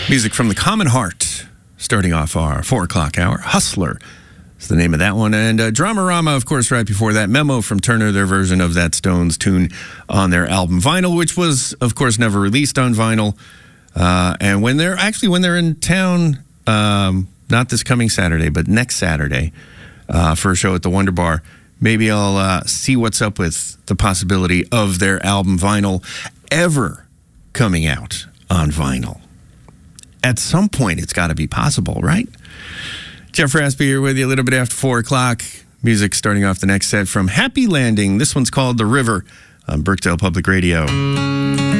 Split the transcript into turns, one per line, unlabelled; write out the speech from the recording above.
Music from the Common Heart, starting off our 4 o'clock hour. Hustler is the name of that one. And Dramarama, of course, right before that. Memo from Turner, their version of that Stones tune on their album Vinyl, which was, of course, never released on vinyl. And when they're in town, not this coming Saturday, but next Saturday, for a show at the Wonder Bar, maybe I'll see what's up with the possibility of their album Vinyl ever coming out on vinyl. At some point, it's got to be possible, right? Jeff Raspy here with you a little bit after 4 o'clock. Music starting off the next set from Happy Landing. This one's called The River on Brookdale Public Radio.